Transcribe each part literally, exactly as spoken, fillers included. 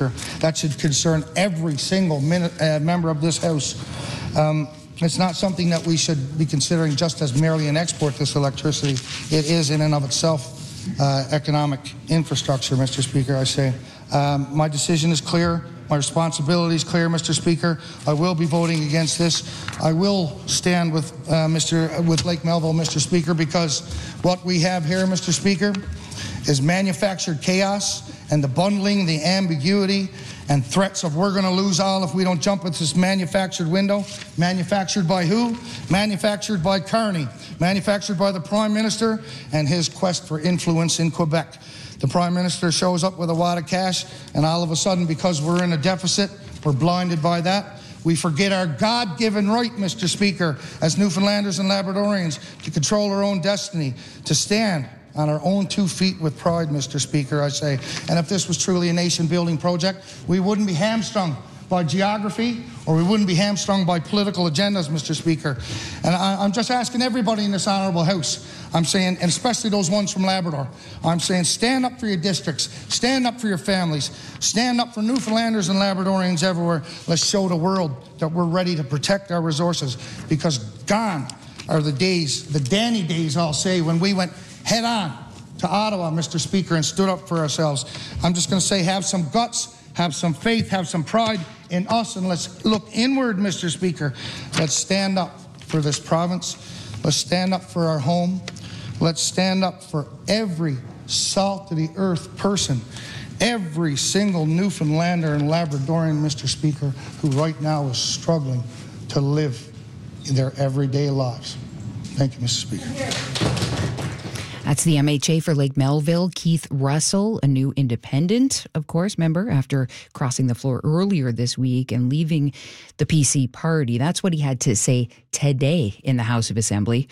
Speaker. That should concern every single minute, uh, member of this House. Um, it's not something that we should be considering just as merely an export, this electricity. It is in and of itself uh, economic infrastructure, Mister Speaker, I say. Um, my decision is clear. My responsibility is clear, Mister Speaker. I will be voting against this. I will stand with uh, Mister with Lake Melville, Mister Speaker, because what we have here, Mister Speaker, is manufactured chaos and the bundling, the ambiguity, and threats of we're going to lose all if we don't jump at this manufactured window. Manufactured by who? Manufactured by Carney. Manufactured by the Prime Minister and his quest for influence in Quebec. The Prime Minister shows up with a wad of cash, and all of a sudden, because we're in a deficit, we're blinded by that. We forget our God-given right, Mister Speaker, as Newfoundlanders and Labradorians, to control our own destiny, to stand on our own two feet with pride, Mister Speaker, I say. And if this was truly a nation-building project, we wouldn't be hamstrung by geography, or we wouldn't be hamstrung by political agendas, Mister Speaker. And I, I'm just asking everybody in this honourable House, I'm saying, and especially those ones from Labrador, I'm saying stand up for your districts, stand up for your families, stand up for Newfoundlanders and Labradorians everywhere. Let's show the world that we're ready to protect our resources, because gone are the days, the Danny days, I'll say, when we went head on to Ottawa, Mister Speaker, and stood up for ourselves. I'm just going to say, have some guts, have some faith, have some pride in us, and let's look inward, Mister Speaker. Let's stand up for this province. Let's stand up for our home. Let's stand up for every salt-of-the-earth person, every single Newfoundlander and Labradorian, Mister Speaker, who right now is struggling to live in their everyday lives. Thank you, Mister Speaker. That's the M H A for Lake Melville, Keith Russell, a new independent, of course, member after crossing the floor earlier this week and leaving the P C party. That's what he had to say today in the House of Assembly.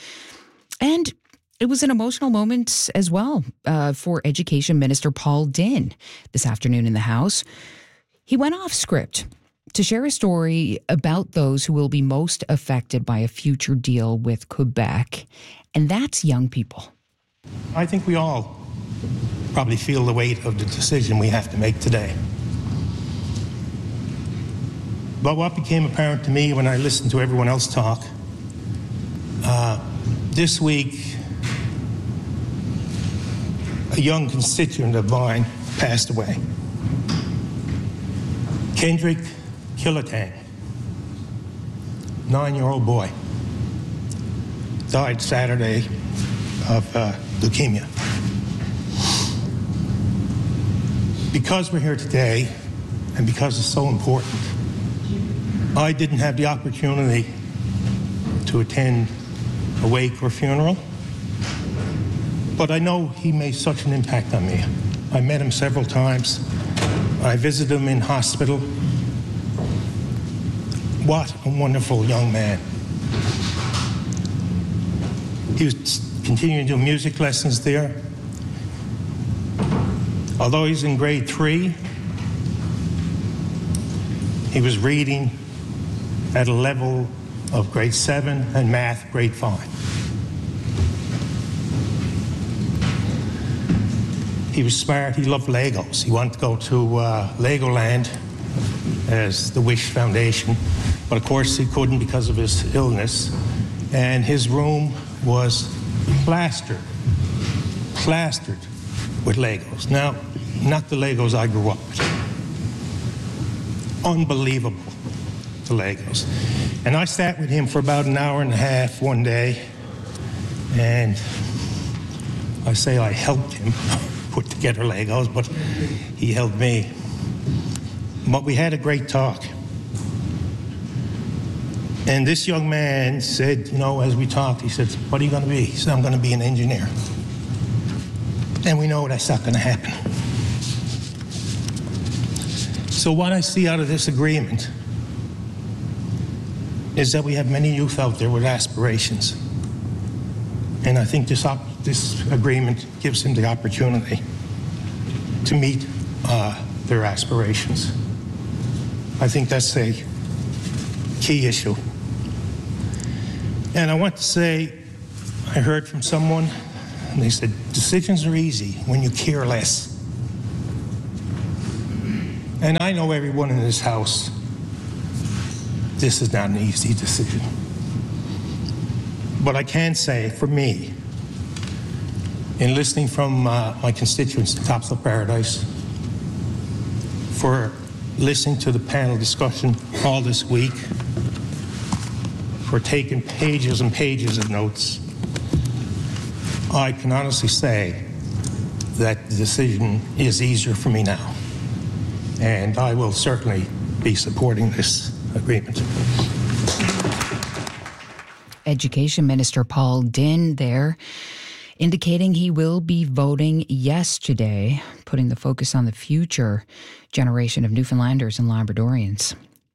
And it was an emotional moment as well uh, for Education Minister Paul Dinn this afternoon in the House. He went off script to share a story about those who will be most affected by a future deal with Quebec, and that's young people. I think we all probably feel the weight of the decision we have to make today. But what became apparent to me when I listened to everyone else talk, uh, this week, a young constituent of mine passed away. Kendrick Killatang, nine-year-old boy, died Saturday of uh, leukemia. Because we're here today, and because it's so important, I didn't have the opportunity to attend a wake or funeral, but I know he made such an impact on me. I met him several times. I visited him in hospital. What a wonderful young man. He was continuing to do music lessons there. Although he's in grade three, he was reading at a level of grade seven and math grade five. He was smart. He loved Legos. He wanted to go to uh, Legoland as the Wish Foundation, but of course he couldn't because of his illness, and his room was plastered, plastered with Legos. Now, not the Legos I grew up with. Unbelievable, the Legos. And I sat with him for about an hour and a half one day, and I say I helped him put together Legos, but he helped me. But we had a great talk. And this young man said, you know, as we talked, he said, what are you going to be? He said, I'm going to be an engineer. And we know that's not going to happen. So what I see out of this agreement is that we have many youth out there with aspirations. And I think this, op this agreement gives them the opportunity to meet uh, their aspirations. I think that's a key issue. And I want to say, I heard from someone, and they said, decisions are easy when you care less. And I know everyone in this house, this is not an easy decision. But I can say, for me, in listening from uh, my constituents in Topsail Paradise, for listening to the panel discussion all this week, for taking pages and pages of notes, I can honestly say that the decision is easier for me now. And I will certainly be supporting this agreement. Education Minister Paul Dinn there, indicating he will be voting yes today, putting the focus on the future generation of Newfoundlanders and Labradorians.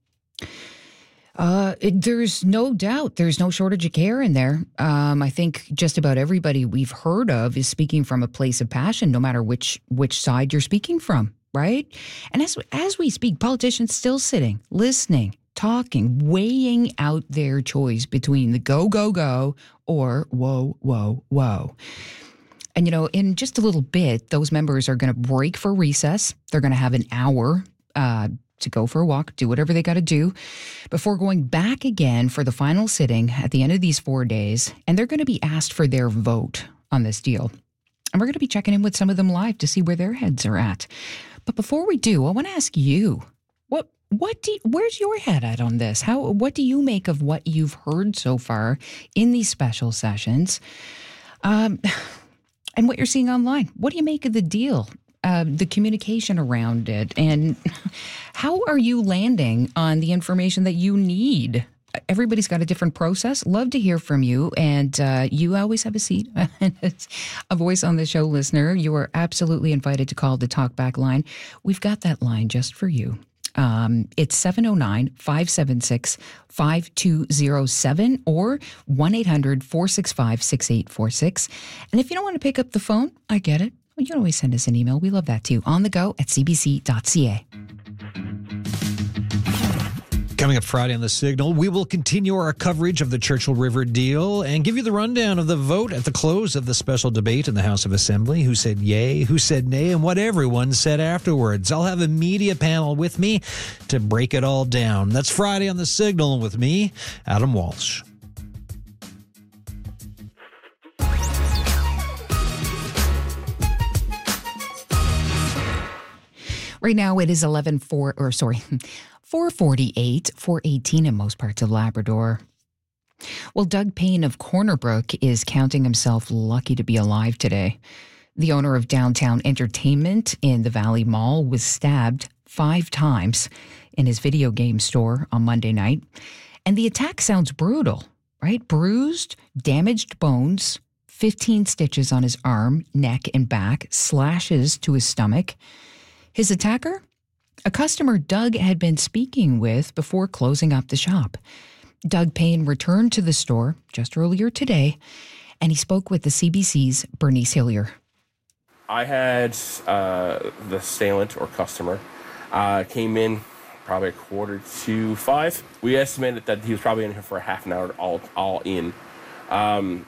Uh, it, there's no doubt there's no shortage of care in there. Um, I think just about everybody we've heard of is speaking from a place of passion, no matter which which side you're speaking from, right? And as as we speak, politicians still sitting, listening, talking, weighing out their choice between the go, go, go or whoa, whoa, whoa. And, you know, in just a little bit, those members are going to break for recess. They're going to have an hour uh, to go for a walk, do whatever they got to do before going back again for the final sitting at the end of these four days. And they're going to be asked for their vote on this deal. And we're going to be checking in with some of them live to see where their heads are at. But before we do, I want to ask you, what What do you, where's your head at on this? How what do you make of what you've heard so far in these special sessions, um, and what you're seeing online? What do you make of the deal, uh, the communication around it, and how are you landing on the information that you need? Everybody's got a different process. Love to hear from you, and uh, you always have a seat, a voice on the show, listener. You are absolutely invited to call the Talkback line. We've got that line just for you. Um, it's seven oh nine, five seven six, five two oh seven or one eight hundred, four six five, six eight four six. And if you don't want to pick up the phone, I get it. You can always send us an email. We love that too. On the go at c b c dot c a. Coming up Friday on The Signal, we will continue our coverage of the Churchill River deal and give you the rundown of the vote at the close of the special debate in the House of Assembly, who said yay, who said nay, and what everyone said afterwards. I'll have a media panel with me to break it all down. That's Friday on The Signal with me, Adam Walsh. Right now it is eleven four, or sorry, four forty-eight, four eighteen in most parts of Labrador. Well, Doug Payne of Corner Brook is counting himself lucky to be alive today. The owner of Downtown Entertainment in the Valley Mall was stabbed five times in his video game store on Monday night. And the attack sounds brutal, right? Bruised, damaged bones, fifteen stitches on his arm, neck, and back, slashes to his stomach. His attacker? A customer Doug had been speaking with before closing up the shop. Doug Payne returned to the store just earlier today, and he spoke with the C B C's Bernice Hillier. I had uh, the assailant or customer uh, came in probably a quarter to five. We estimated that he was probably in here for a half an hour all, all in. Um,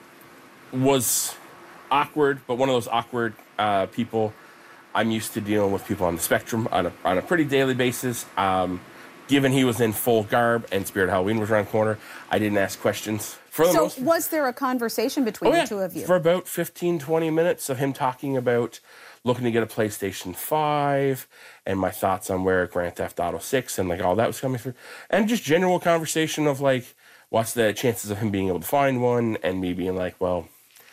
was awkward, but one of those awkward uh, people. I'm used to dealing with people on the spectrum on a, on a pretty daily basis. Um, given he was in full garb and Spirit Halloween was around the corner, I didn't ask questions. For the so most, was there a conversation between oh, yeah, the two of you? For about fifteen, twenty minutes of him talking about looking to get a PlayStation five and my thoughts on where Grand Theft Auto six and like all that was coming through. And just general conversation of like, what's the chances of him being able to find one, and me being like, well,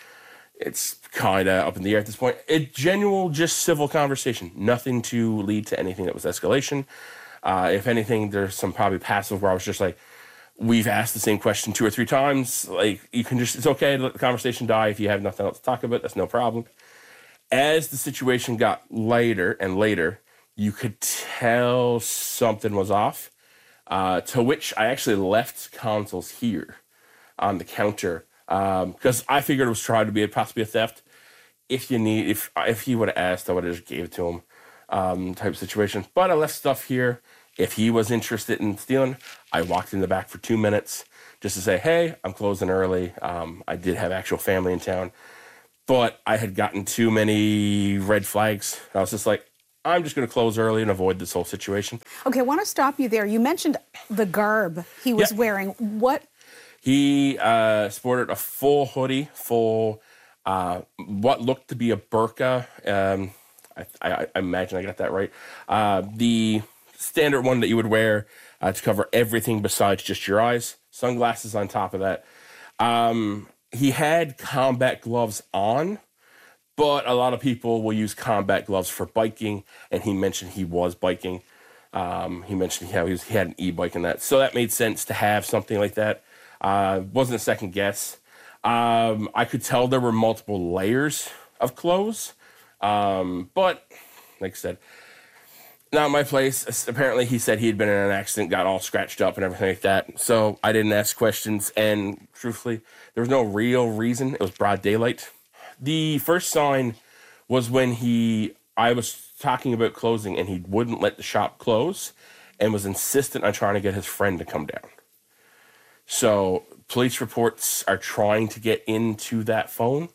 it's kind of up in the air at this point. It genuine, just civil conversation. Nothing to lead to anything that was escalation. Uh, if anything, there's some probably passive where I was just like, we've asked the same question two or three times. Like, you can just, it's okay to let the conversation die. If you have nothing else to talk about, that's no problem. As the situation got later and later, you could tell something was off, uh, to which I actually left consoles here on the counter because um, I figured it was trying to be a, possibly a theft. If you need, if if he would have asked, I would have just gave it to him, um, type of situation. But I left stuff here. If he was interested in stealing, I walked in the back for two minutes just to say, hey, I'm closing early. Um, I did have actual family in town, but I had gotten too many red flags. I was just like, I'm just going to close early and avoid this whole situation. Okay, I want to stop you there. You mentioned the garb he was Yeah. wearing. What? He uh, sported a full hoodie, full, uh, what looked to be a burqa. Um, I, I, I imagine I got that right. Uh, the standard one that you would wear uh, to cover everything besides just your eyes. Sunglasses on top of that. Um, he had combat gloves on, but a lot of people will use combat gloves for biking, and he mentioned he was biking. Um, he mentioned how he, was, he had an e-bike and that. So that made sense to have something like that. Uh, wasn't a second guess. Um, I could tell there were multiple layers of clothes. Um, but, like I said, not my place. Apparently, he said he had been in an accident, got all scratched up and everything like that. So I didn't ask questions. And truthfully, there was no real reason. It was broad daylight. The first sign was when he, I was talking about closing and he wouldn't let the shop close and was insistent on trying to get his friend to come down. So police reports are trying to get into that phone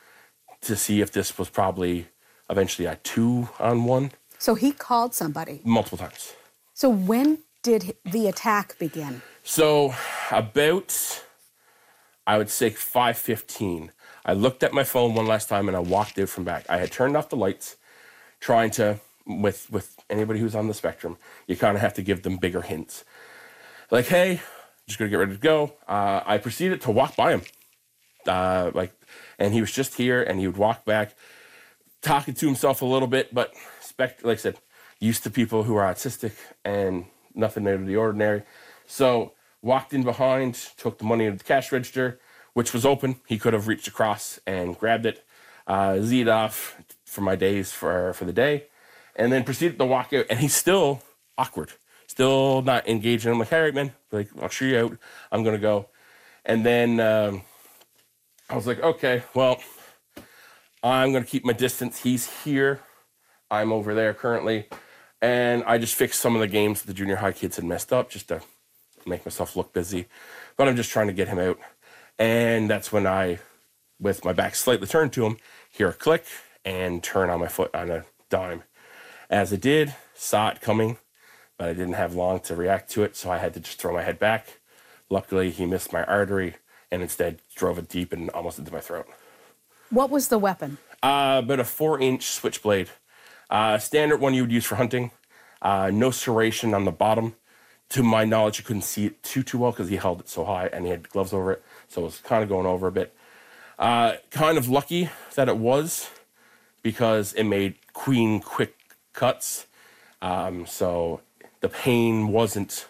to see if this was probably eventually a two on one. So he called somebody. Multiple times. So when did the attack begin? So about, I would say five fifteen. I looked at my phone one last time and I walked out from back. I had turned off the lights, trying to, with, with anybody who's on the spectrum, you kind of have to give them bigger hints. Like, hey, just gonna get ready to go. Uh, I proceeded to walk by him, uh, like, and he was just here, and he would walk back, talking to himself a little bit, but spect- like I said, used to people who are autistic and nothing out of the ordinary. So walked in behind, took the money out of the cash register, which was open. He could have reached across and grabbed it, uh, Z'd off for my days for for the day, and then proceeded to walk out. And he's still awkward. Still not engaging. I'm like, all right, man. Like, I'll show you out. I'm going to go. And then um, I was like, okay, well, I'm going to keep my distance. He's here. I'm over there currently. And I just fixed some of the games the junior high kids had messed up just to make myself look busy. But I'm just trying to get him out. And that's when I, with my back slightly turned to him, hear a click and turn on my foot on a dime. As I did, saw it coming, but I didn't have long to react to it, so I had to just throw my head back. Luckily, he missed my artery and instead drove it deep and almost into my throat. What was the weapon? Uh, about a four-inch switchblade. Uh, standard one you would use for hunting. Uh, no serration on the bottom. To my knowledge, you couldn't see it too, too well because he held it so high and he had gloves over it, so it was kind of going over a bit. Uh, kind of lucky that it was because it made clean, quick cuts. Um, so the pain wasn't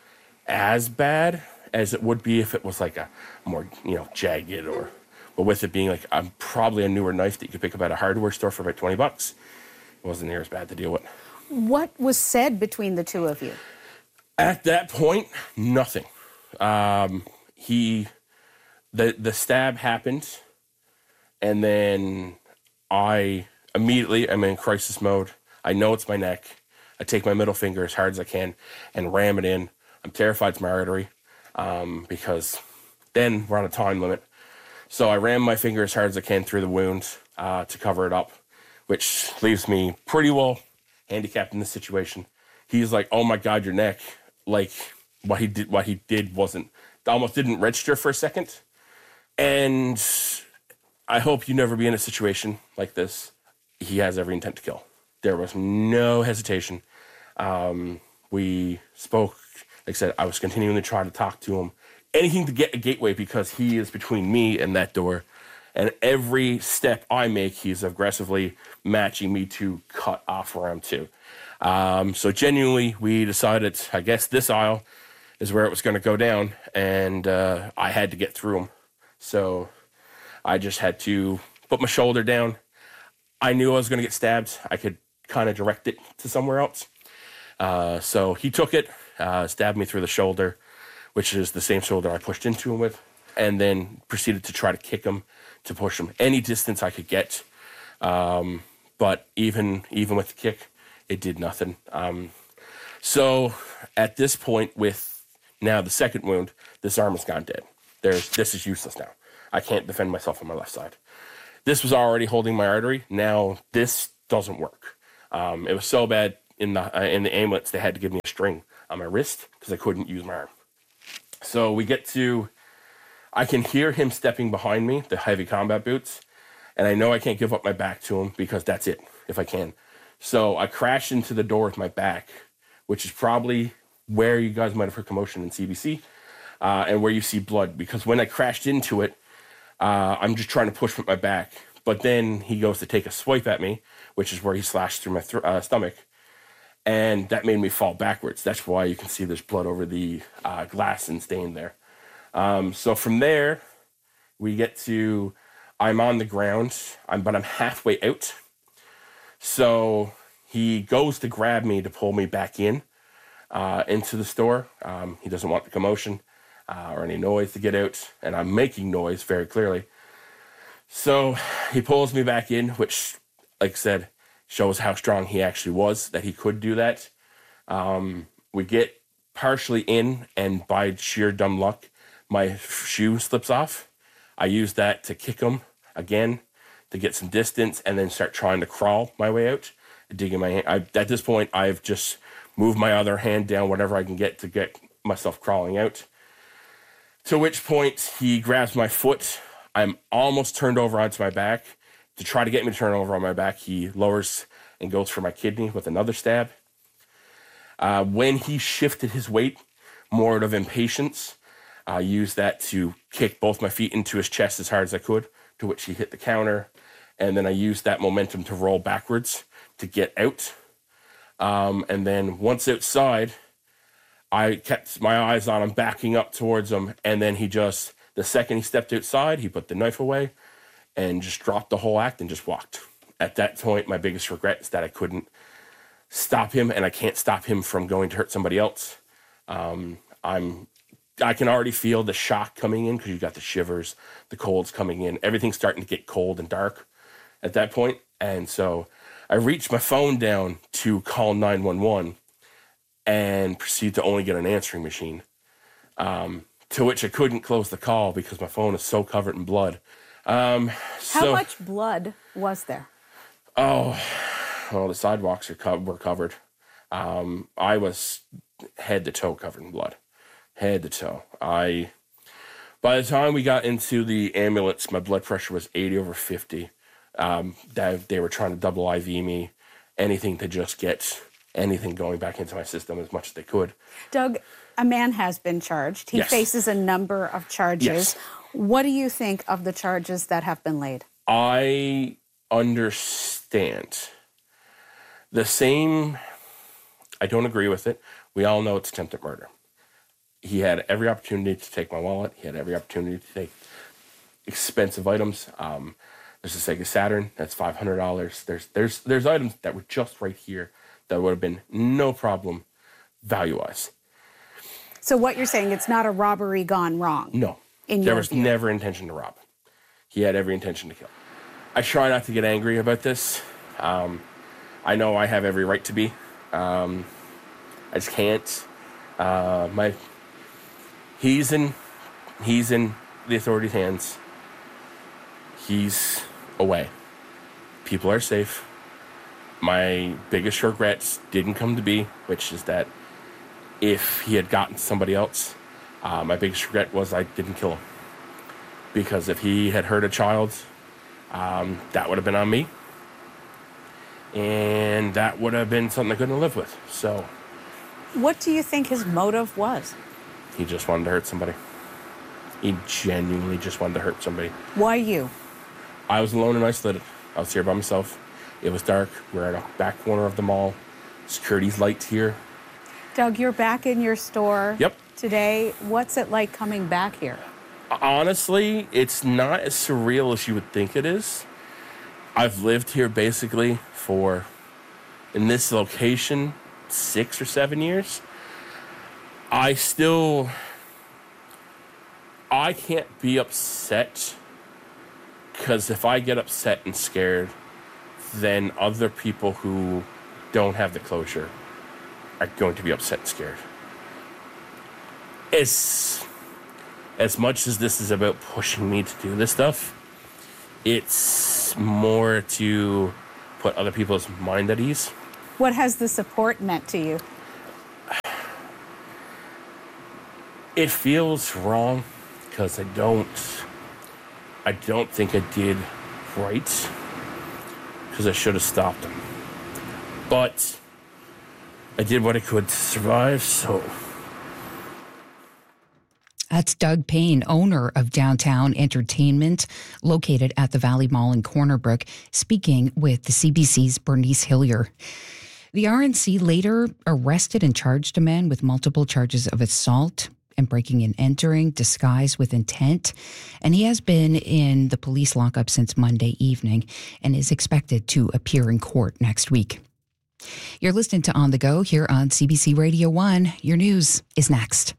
as bad as it would be if it was like a more, you know, jagged or, but with it being like um, probably a newer knife that you could pick up at a hardware store for about twenty bucks, it wasn't near as bad to deal with. What was said between the two of you? At that point, nothing. Um, he, the the stab happened, and then I immediately am in crisis mode. I know it's my neck. I take my middle finger as hard as I can and ram it in. I'm terrified it's my artery um, because then we're on a time limit. So I ram my finger as hard as I can through the wound uh, to cover it up, which leaves me pretty well handicapped in this situation. He's like, "Oh my God, your neck!" Like what he did, what he did wasn't almost didn't register for a second. And I hope you never be in a situation like this. He has every intent to kill. There was no hesitation. Um, we spoke, like I said, I was continuing to try to talk to him. Anything to get a gateway because he is between me and that door. And every step I make, he's aggressively matching me to cut off where I'm to. Um, so genuinely, we decided, I guess this aisle is where it was going to go down. And uh, I had to get through him. So I just had to put my shoulder down. I knew I was going to get stabbed. I could kind of direct it to somewhere else. Uh, so he took it, uh, stabbed me through the shoulder, which is the same shoulder I pushed into him with, and then proceeded to try to kick him, to push him any distance I could get. Um, but even even with the kick, it did nothing. Um, so at this point, with now the second wound, this arm has gone dead. There's this is useless now. I can't defend myself on my left side. This was already holding my artery. Now this doesn't work. Um, it was so bad in the uh, in the ambulance, they had to give me a string on my wrist because I couldn't use my arm. So we get to, I can hear him stepping behind me, the heavy combat boots, and I know I can't give up my back to him because that's it, if I can. So I crash into the door with my back, which is probably where you guys might have heard commotion in C B C, uh, and where you see blood, because when I crashed into it, uh, I'm just trying to push with my back. But then he goes to take a swipe at me, which is where he slashed through my th- uh, stomach. And that made me fall backwards. That's why you can see there's blood over the uh, glass and stain there. Um, so from there, we get to, I'm on the ground, I'm, but I'm halfway out. So he goes to grab me to pull me back in uh, into the store. Um, he doesn't want the commotion uh, or any noise to get out. And I'm making noise very clearly. So he pulls me back in, which, like I said, shows how strong he actually was, that he could do that. Um, we get partially in, and by sheer dumb luck, my shoe slips off. I use that to kick him again, to get some distance, and then start trying to crawl my way out, digging my hand. I, at this point, I've just moved my other hand down, whatever I can get to get myself crawling out. To which point, he grabs my foot. I'm almost turned over onto my back. To try to get me to turn over on my back, he lowers and goes for my kidney with another stab. Uh, when he shifted his weight, more out of impatience, I used that to kick both my feet into his chest as hard as I could, to which he hit the counter. And then I used that momentum to roll backwards to get out. Um, and then once outside, I kept my eyes on him, backing up towards him. And then he just, the second he stepped outside, he put the knife away and just dropped the whole act and just walked. At that point, my biggest regret is that I couldn't stop him, and I can't stop him from going to hurt somebody else. Um, I'm, I can already feel the shock coming in, because you got the shivers, the colds coming in. Everything's starting to get cold and dark at that point. And so I reached my phone down to call nine one one and proceed to only get an answering machine, um, to which I couldn't close the call because my phone is so covered in blood. Um, so, How much blood was there? Oh, well, the sidewalks are co- were covered. Um, I was head to toe covered in blood, head to toe. I, by the time we got into the ambulance, my blood pressure was eighty over fifty. Um, that they were trying to double I V me, anything to just get anything going back into my system as much as they could. Doug, a man has been charged. He Yes. faces a number of charges. Yes. What do you think of the charges that have been laid? I understand. The same, I don't agree with it. We all know it's attempted murder. He had every opportunity to take my wallet. He had every opportunity to take expensive items. Um, there's a Sega Saturn, that's five hundred dollars. There's, there's, there's items that were just right here that would have been no problem value-wise. So what you're saying, it's not a robbery gone wrong? No. In there your was view. never intention to rob. He had every intention to kill. I try not to get angry about this. Um, I know I have every right to be. Um, I just can't. Uh, my, he's in, he's in the authorities' hands. He's away. People are safe. My biggest regrets didn't come to be, which is that if he had gotten somebody else, Uh, my biggest regret was I didn't kill him. Because if he had hurt a child, um, that would have been on me. And that would have been something I couldn't live with. So What do you think his motive was? he just wanted to hurt somebody. He genuinely just wanted to hurt somebody. Why you? I was alone and isolated. I was here by myself. It was dark. We're at a back corner of the mall. Security's lights here. Doug, you're back in your store Yep. today. What's it like coming back here? Honestly, it's not as surreal as you would think it is. I've lived here basically for, in this location, six or seven years. I still, I can't be upset, because if I get upset and scared, then other people who don't have the closure are going to be upset and scared. It's, as much as this is about pushing me to do this stuff, it's more to put other people's mind at ease. What has the support meant to you? It feels wrong because I don't, I don't think I did right because I should have stopped him. But I did what I could to survive, so. That's Doug Payne, owner of Downtown Entertainment, located at the Valley Mall in Corner Brook, speaking with the C B C's Bernice Hillier. The R N C later arrested and charged a man with multiple charges of assault and breaking and entering, disguised with intent. And he has been in the police lockup since Monday evening and is expected to appear in court next week. You're listening to On the Go here on C B C Radio one. Your news is next.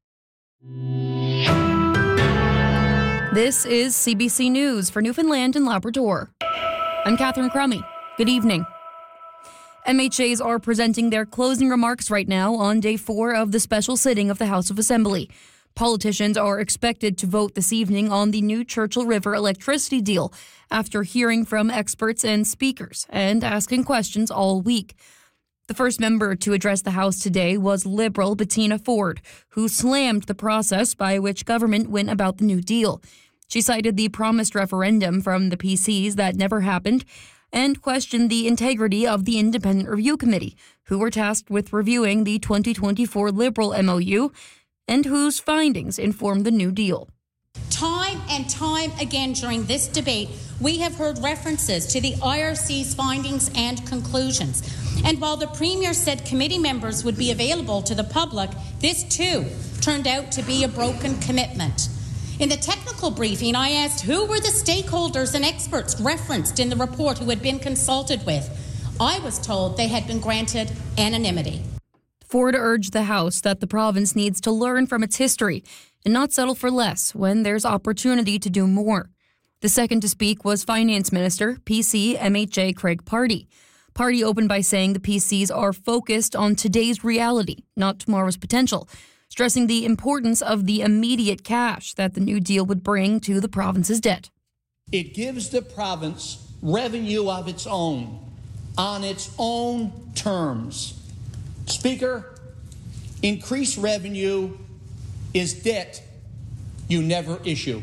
This is C B C News for Newfoundland and Labrador. I'm Catherine Crummy. Good evening. M H As are presenting their closing remarks right now on day four of the special sitting of the House of Assembly. Politicians are expected to vote this evening on the new Churchill River electricity deal after hearing from experts and speakers and asking questions all week. The first member to address the House today was Liberal Bettina Ford, who slammed the process by which government went about the new deal. She cited the promised referendum from the P Cs that never happened and questioned the integrity of the Independent Review Committee, who were tasked with reviewing the twenty twenty-four Liberal M O U and whose findings informed the new deal. Time and time again during this debate, we have heard references to the I R C's findings and conclusions. And while the Premier said committee members would be available to the public, this too turned out to be a broken commitment. In the technical briefing, I asked who were the stakeholders and experts referenced in the report who had been consulted with. I was told they had been granted anonymity. Ford urged the House that the province needs to learn from its history and not settle for less when there's opportunity to do more. The second to speak was Finance Minister, P C M H A Craig Pardy. Pardy opened by saying the P Cs are focused on today's reality, not tomorrow's potential, stressing the importance of the immediate cash that the new deal would bring to the province's debt. It gives the province revenue of its own, on its own terms. Speaker, increased revenue is debt you never issue.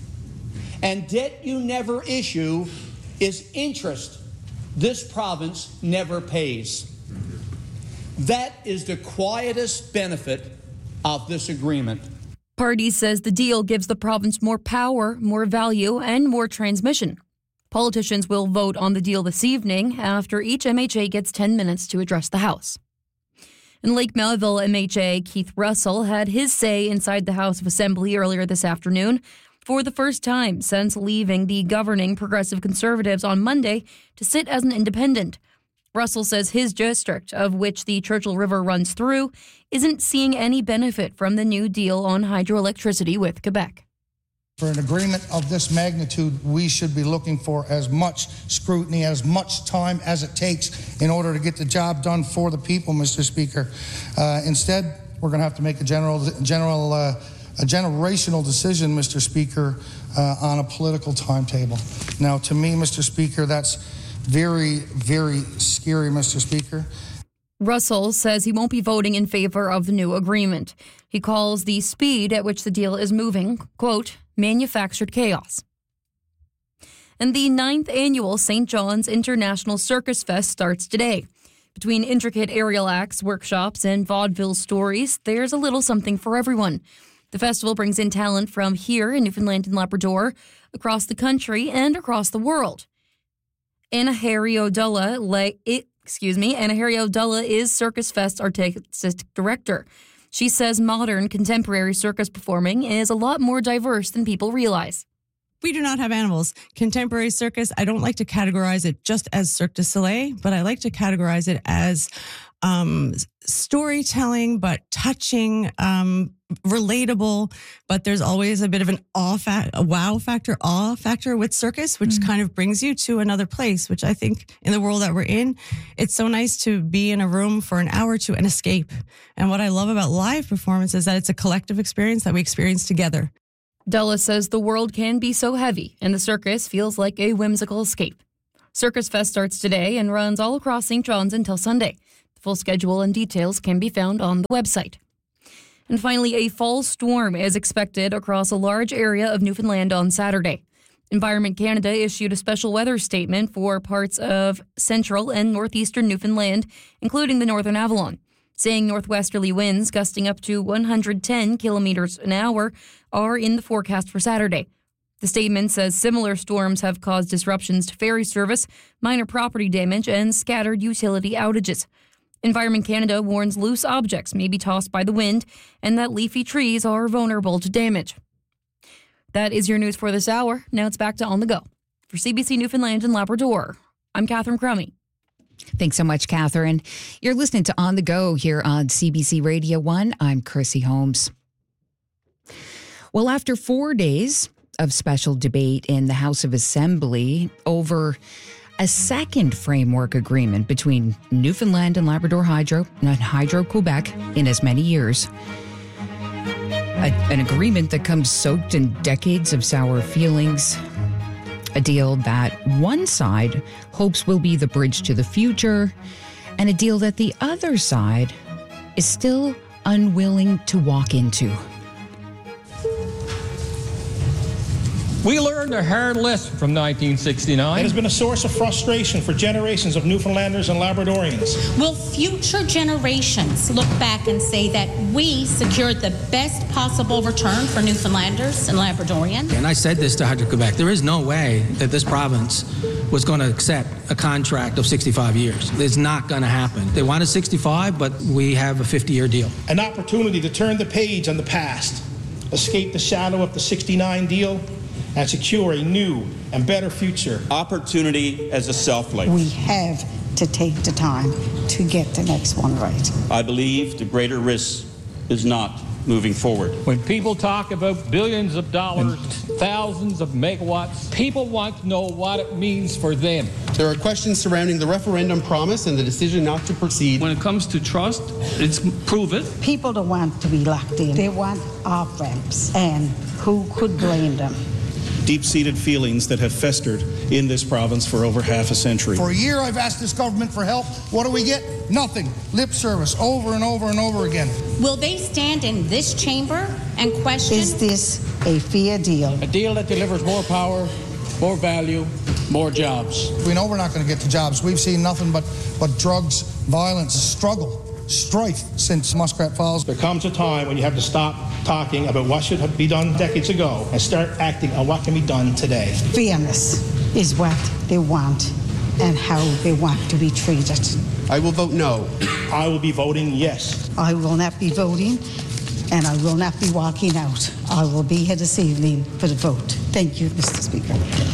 And debt you never issue is interest this province never pays. That is the quietest benefit of this agreement. Pardy says the deal gives the province more power, more value, and more transmission. Politicians will vote on the deal this evening after each M H A gets ten minutes to address the House. In Lake Melville, M H A Keith Russell had his say inside the House of Assembly earlier this afternoon for the first time since leaving the governing Progressive Conservatives on Monday to sit as an independent. Russell says his district, of which the Churchill River runs through, isn't seeing any benefit from the new deal on hydroelectricity with Quebec. For an agreement of this magnitude, we should be looking for as much scrutiny, as much time as it takes in order to get the job done for the people, Mister Speaker. Uh, instead, we're going to have to make a general, general, uh, a generational decision, Mister Speaker, uh, on a political timetable. Now, to me, Mister Speaker, that's very, very scary, Mister Speaker. Russell says he won't be voting in favor of the new agreement. He calls the speed at which the deal is moving, quote, manufactured chaos. And the ninth annual Saint John's International Circus Fest starts today. Between intricate aerial acts, workshops, and vaudeville stories, there's a little something for everyone. The festival brings in talent from here in Newfoundland and Labrador, across the country, and across the world. Anna Harry-Odulla, like it, excuse me, Anna Harry-Odulla is Circus Fest artistic director. She says modern contemporary circus performing is a lot more diverse than people realize. We do not have animals. Contemporary circus, I don't like to categorize it just as Cirque du Soleil, but I like to categorize it as um, storytelling, but touching, um, relatable, but there's always a bit of an awe fa- a wow factor, awe factor with circus, which mm-hmm. kind of brings you to another place, which I think in the world that we're in, it's so nice to be in a room for an hour or two and escape. And what I love about live performance is that it's a collective experience that we experience together. Dulles says the world can be so heavy and the circus feels like a whimsical escape. Circus Fest starts today and runs all across Saint John's until Sunday. The full schedule and details can be found on the website. And finally, a fall storm is expected across a large area of Newfoundland on Saturday. Environment Canada issued a special weather statement for parts of central and northeastern Newfoundland, including the Northern Avalon, saying northwesterly winds gusting up to one hundred ten kilometers an hour are in the forecast for Saturday. The statement says similar storms have caused disruptions to ferry service, minor property damage, and scattered utility outages. Environment Canada warns loose objects may be tossed by the wind and that leafy trees are vulnerable to damage. That is your news for this hour. Now it's back to On the Go. For C B C Newfoundland and Labrador, I'm Catherine Crummy. Thanks so much, Catherine. You're listening to On the Go here on C B C Radio one. I'm Chrissy Holmes. Well, after four days of special debate in the House of Assembly over a second framework agreement between Newfoundland and Labrador Hydro and Hydro-Quebec in as many years, A, an agreement that comes soaked in decades of sour feelings, a deal that one side hopes will be the bridge to the future, and a deal that the other side is still unwilling to walk into. We learned a hard lesson from nineteen sixty-nine. It has been a source of frustration for generations of Newfoundlanders and Labradorians. Will future generations look back and say that we secured the best possible return for Newfoundlanders and Labradorians? And I said this to Hydro-Quebec, there is no way that this province was going to accept a contract of sixty-five years. It's not going to happen. They wanted sixty-five, but we have a fifty-year deal. An opportunity to turn the page on the past, escape the shadow of the sixty-nine deal, and secure a new and better future. Opportunity as a self-life. We have to take the time to get the next one right. I believe the greater risk is not moving forward. When people talk about billions of dollars, thousands of megawatts, people want to know what it means for them. There are questions surrounding the referendum promise and the decision not to proceed. When it comes to trust, it's prove it. People don't want to be locked in. They want off-ramps, and who could blame them? Deep-seated feelings that have festered in this province for over half a century. For a year, I've asked this government for help. What do we get? Nothing. Lip service over and over and over again. Will they stand in this chamber and question? Is this a fair deal? A deal that delivers more power, more value, more jobs. We know we're not going to get the jobs. We've seen nothing but, but drugs, violence, struggle, strife since Muskrat Falls. There comes a time when you have to stop talking about what should be done decades ago and start acting on what can be done today. Fairness is what they want and how they want to be treated. I will vote no. I will be voting yes. I will not be voting, and I will not be walking out. I will be here this evening for the vote. Thank you, Mister Speaker.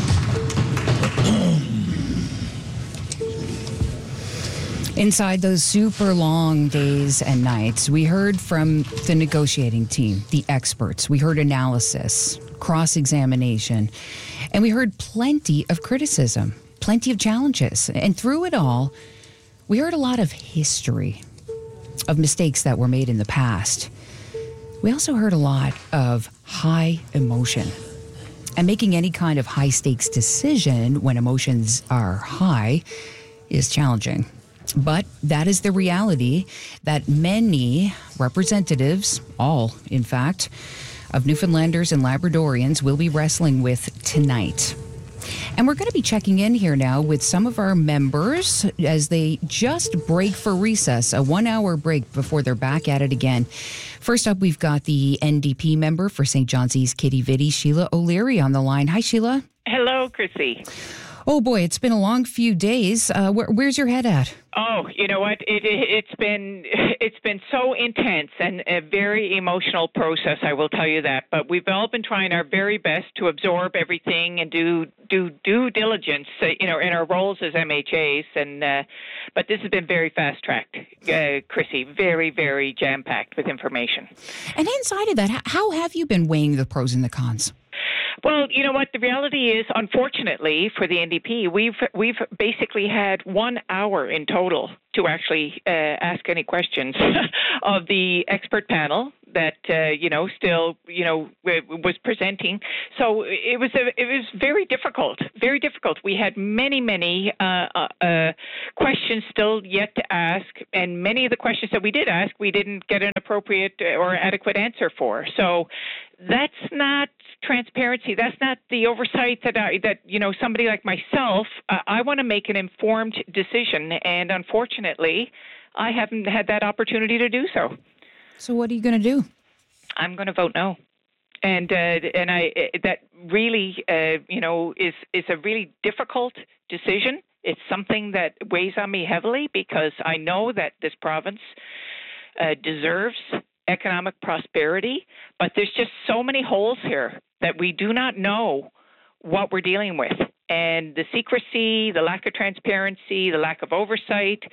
Inside those super long days and nights, we heard from the negotiating team, the experts. We heard analysis, cross-examination, and we heard plenty of criticism, plenty of challenges. And through it all, we heard a lot of history, of mistakes that were made in the past. We also heard a lot of high emotion. And making any kind of high-stakes decision when emotions are high is challenging. But that is the reality that many representatives, all in fact, of Newfoundlanders and Labradorians will be wrestling with tonight. And we're going to be checking in here now with some of our members as they just break for recess, a one-hour break before they're back at it again. First up, we've got the N D P member for Saint John's East Kitty Vitty, Sheila O'Leary, on the line. Hi, Sheila. Hello, Chrissy. Oh, boy, it's been a long few days. Uh, where, where's your head at? Oh, you know what? It, it, it's been it's been so intense and a very emotional process, I will tell you that. But we've all been trying our very best to absorb everything and do do due diligence, uh, you know, in our roles as M H As. And uh, but this has been very fast-tracked, uh, Chrissy, very, very jam-packed with information. And inside of that, how have you been weighing the pros and the cons? Well, you know what? The reality is, unfortunately, for the N D P, we've we've basically had one hour in total to actually uh, ask any questions of the expert panel that uh, you know still you know was presenting. So it was a, it was very difficult, very difficult. We had many many uh, uh, questions still yet to ask, and many of the questions that we did ask, we didn't get an appropriate or adequate answer for. So that's not transparency. That's not the oversight that I, that you know somebody like myself. Uh, I want to make an informed decision, and unfortunately, I haven't had that opportunity to do so. So what are you going to do? I'm going to vote no, and uh, and I that really uh, you know is is a really difficult decision. It's something that weighs on me heavily because I know that this province uh, deserves economic prosperity, but there's just so many holes here that we do not know what we're dealing with. And the secrecy, the lack of transparency, the lack of oversight,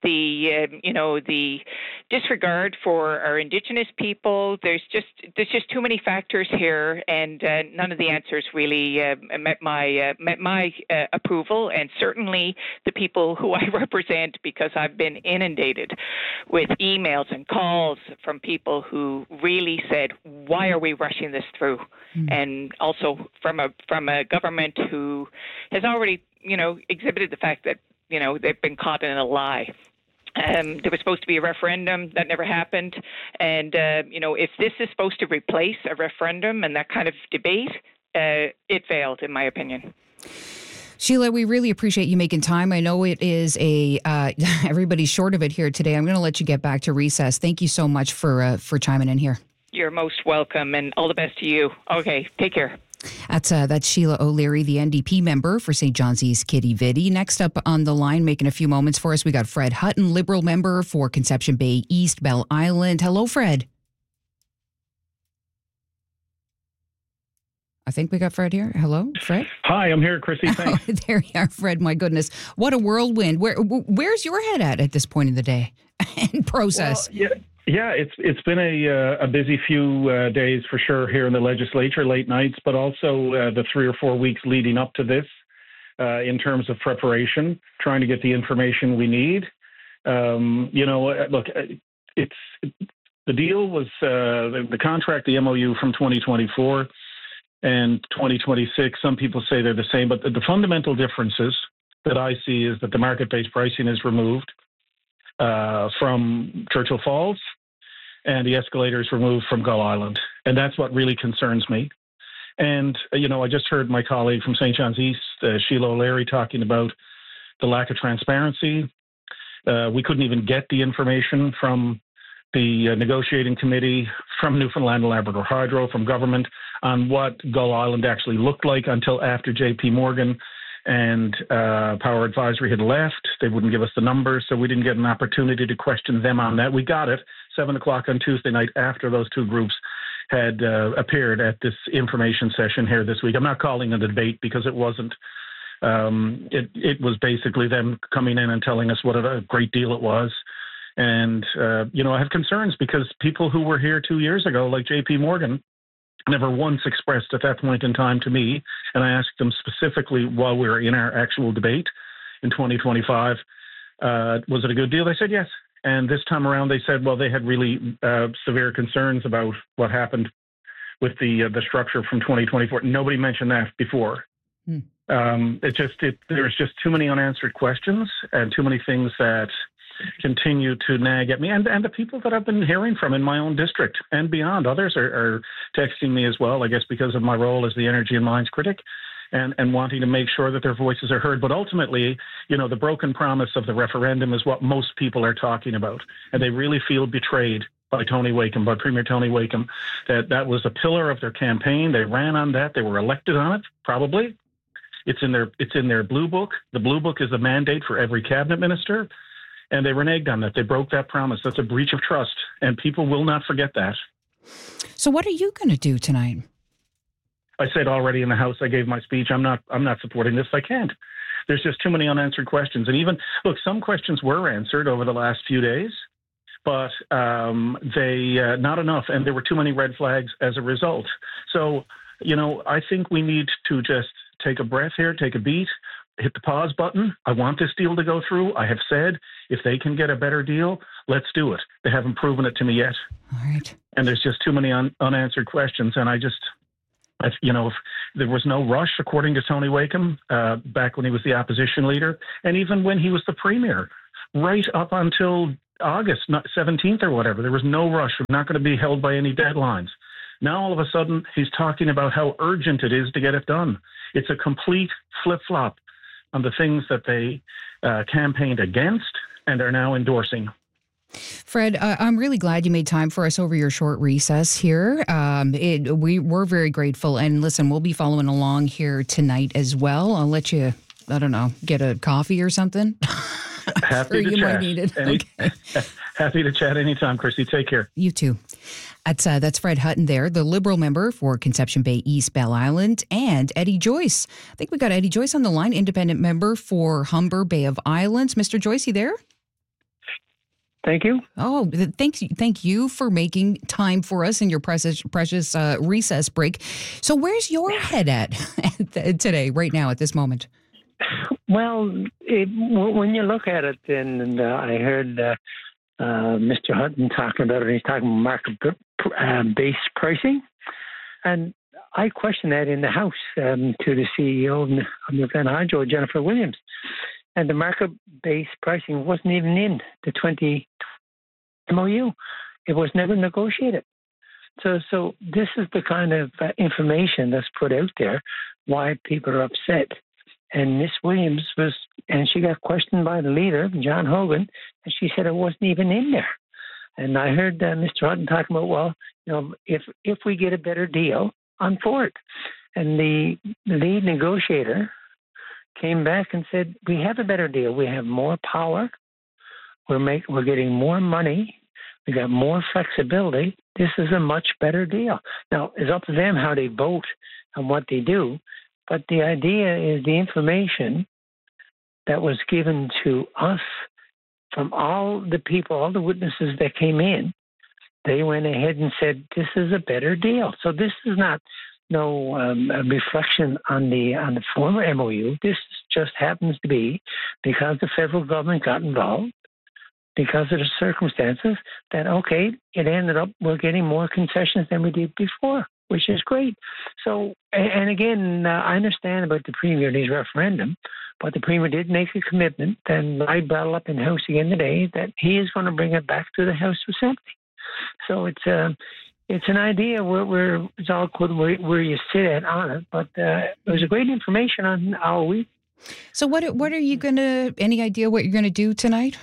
the uh, you know the disregard for our Indigenous people. There's just there's just too many factors here, and uh, none of the answers really uh, met my uh, met my uh, approval, and certainly the people who I represent, because I've been inundated with emails and calls from people who really said, "Why are we rushing this through?" Mm. And also from a from a government who has already, you know, exhibited the fact that, you know, they've been caught in a lie. Um, there was supposed to be a referendum that never happened. And, uh, you know, if this is supposed to replace a referendum and that kind of debate, uh, it failed, in my opinion. Sheila, we really appreciate you making time. I know it is a, uh, everybody's short of it here today. I'm going to let you get back to recess. Thank you so much for, uh, for chiming in here. You're most welcome, and all the best to you. Okay, take care. That's uh, that's Sheila O'Leary, the N D P member for Saint John's East Kitty Vitty. Next up on the line, making a few moments for us, we got Fred Hutton, Liberal member for Conception Bay East, Bell Island. Hello, Fred. I think we got Fred here. Hello, Fred. Hi, I'm here, Chrissy. Thanks. Oh, there you are, Fred. My goodness, what a whirlwind. Where where's your head at at this point in the day and process? Well, yeah. Yeah, it's it's been a uh, a busy few uh, days for sure here in the legislature, late nights, but also uh, the three or four weeks leading up to this uh, in terms of preparation, trying to get the information we need. Um, you know, look, it's the deal was uh, the, the contract, the M O U from twenty twenty-four and twenty twenty-six. Some people say they're the same, but the, the fundamental differences that I see is that the market-based pricing is removed uh, from Churchill Falls, and the escalator is removed from Gull Island. And that's what really concerns me. And, you know, I just heard my colleague from Saint John's East, uh, Sheila O'Leary, talking about the lack of transparency. Uh, we couldn't even get the information from the uh, negotiating committee, from Newfoundland and Labrador Hydro, from government on what Gull Island actually looked like until after J P Morgan and uh, Power Advisory had left. They wouldn't give us the numbers, so we didn't get an opportunity to question them on that. We got it seven o'clock on Tuesday night after those two groups had uh, appeared at this information session here this week. I'm not calling it a debate because it wasn't. Um, it, it was basically them coming in and telling us what a great deal it was. And, uh, you know, I have concerns because people who were here two years ago, like J P Morgan, never once expressed at that point in time to me, and I asked them specifically while we were in our actual debate in twenty twenty-five, uh, was it a good deal? They said yes. And this time around, they said, well, they had really uh, severe concerns about what happened with the uh, the structure from twenty twenty-four. Nobody mentioned that before. Hmm. Um, it just it, there's just too many unanswered questions and too many things that continue to nag at me, and, and the people that I've been hearing from in my own district and beyond. Others are, are texting me as well, I guess because of my role as the Energy and Mines critic, and, and wanting to make sure that their voices are heard. But ultimately, you know, the broken promise of the referendum is what most people are talking about, and they really feel betrayed by Tony Wakeham, by Premier Tony Wakeham, that that was a pillar of their campaign. They ran on that. They were elected on it, probably. It's in their it's in their blue book. The blue book is the mandate for every cabinet minister. And they reneged on that. They broke that promise. That's a breach of trust, and people will not forget that. So what are you going to do tonight? I said already in the House, I gave my speech. I'm not I'm not supporting this. I can't. There's just too many unanswered questions. And even, look, some questions were answered over the last few days, but um, they uh, not enough. And there were too many red flags as a result. So you know, I think we need to just take a breath here, take a beat, hit the pause button. I want this deal to go through. I have said if they can get a better deal, let's do it. They haven't proven it to me yet. All right. And there's just too many un- unanswered questions. And I just, I, you know, if there was no rush, according to Tony Wakeham, uh, back when he was the opposition leader, and even when he was the premier, right up until August seventeenth or whatever, there was no rush. We're not going to be held by any deadlines. Now, all of a sudden, he's talking about how urgent it is to get it done. It's a complete flip-flop on the things that they uh, campaigned against and are now endorsing. Fred, uh, I'm really glad you made time for us over your short recess here. Um, it, we, we're very grateful. And listen, we'll be following along here tonight as well. I'll let you, I don't know, get a coffee or something. Happy to you chat. might need it. Any, okay. Happy to chat anytime, Christy. Take care. You too. That's, uh, that's Fred Hutton there, the Liberal member for Conception Bay East Bell Island, and Eddie Joyce. I think we got Eddie Joyce on the line, independent member for Humber Bay of Islands. Mister Joyce, you there? Thank you. Oh, thank you. Thank you for making time for us in your precious, precious uh, recess break. So where's your head at today, right now, at this moment? Well, it, when you look at it, and uh, I heard uh, uh, Mister Hutton talking about it, he's talking about market uh, based pricing. And I questioned that in the House um, to the C E O of Glen Hydro, Jennifer Williams. And the market-based pricing wasn't even in the twenty M O U. It was never negotiated. So so this is the kind of uh, information that's put out there, why people are upset. And Miss Williams was, and she got questioned by the leader, John Hogan, and she said it wasn't even in there. And I heard uh, Mister Hutton talking about, well, you know, if if we get a better deal, I'm for it. And the lead negotiator came back and said, we have a better deal. We have more power. We're make, we're getting more money. We got more flexibility. This is a much better deal. Now, it's up to them how they vote and what they do. But the idea is the information that was given to us from all the people, all the witnesses that came in, they went ahead and said, this is a better deal. So this is not no um, reflection on the on the former M O U. This just happens to be because the federal government got involved, because of the circumstances, that, okay, it ended up we're getting more concessions than we did before, which is great. So, and again, uh, I understand about the Premier and his referendum, but the Premier did make a commitment, and I brought it up in the House again today, that he is going to bring it back to the House Assembly. So it's uh, it's an idea where, where it's all good where, where you sit at on it, but uh, it was a great information on all week. So what what are you going to, any idea what you're going to do tonight?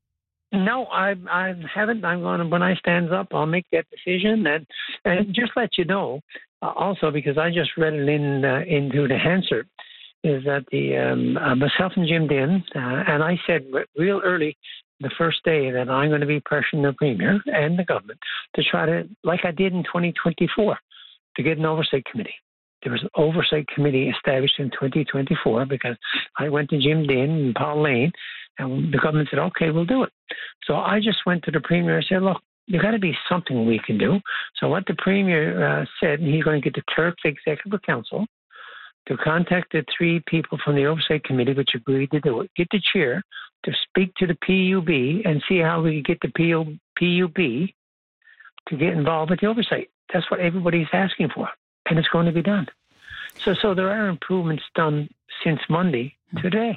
No, I I haven't. I'm going to, when I stand up, I'll make that decision. And, and just let you know, uh, also, because I just read it in uh, into the Hansard, is that the um, uh, myself and Jim Dinn, uh, and I said real early the first day that I'm going to be pressuring the Premier and the government to try to, like I did in twenty twenty-four, to get an oversight committee. There was an oversight committee established in twenty twenty-four because I went to Jim Dinn and Paul Lane, and the government said, okay, we'll do it. So I just went to the Premier and said, look, there got to be something we can do. So what the Premier uh, said, and he's going to get the clerk of the Executive Council to contact the three people from the Oversight Committee, which agreed to do it, get the chair to speak to the P U B and see how we can get the P U B to get involved with the oversight. That's what everybody's asking for, and it's going to be done. So, so there are improvements done since Monday today.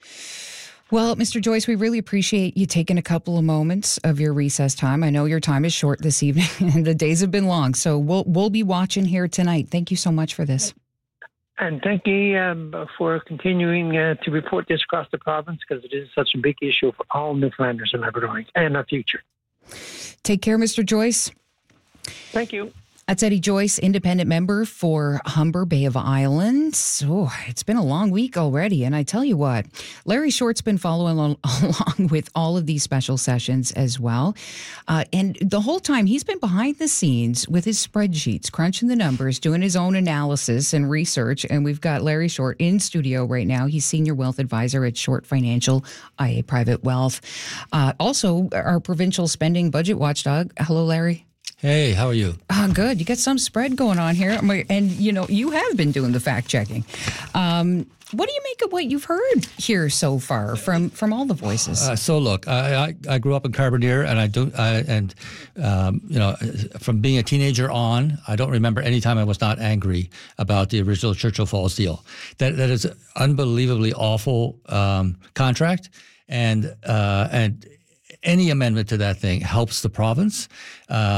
Well, Mister Joyce, we really appreciate you taking a couple of moments of your recess time. I know your time is short this evening and the days have been long, so we'll we'll be watching here tonight. Thank you so much for this. And thank you um, for continuing uh, to report this across the province, because it is such a big issue for all Newfoundlanders and Labradorians and our future. Take care, Mister Joyce. Thank you. That's Eddie Joyce, independent member for Humber Bay of Islands. Oh, it's been a long week already. And I tell you what, Larry Short's been following along, along with all of these special sessions as well. Uh, and the whole time he's been behind the scenes with his spreadsheets, crunching the numbers, doing his own analysis and research. And we've got Larry Short in studio right now. He's Senior Wealth Advisor at Short Financial, I A Private Wealth. Uh, also, our provincial spending budget watchdog. Hello, Larry. Hey, how are you? Ah, good. You got some spread going on here. And, you know, you have been doing the fact checking. Um, what do you make of what you've heard here so far from, from all the voices? Uh, so look, I, I I grew up in Carbonear, and I don't I, and um, you know, from being a teenager on, I don't remember any time I was not angry about the original Churchill Falls deal. That that is an unbelievably awful um, contract, and uh, and any amendment to that thing helps the province. Uh,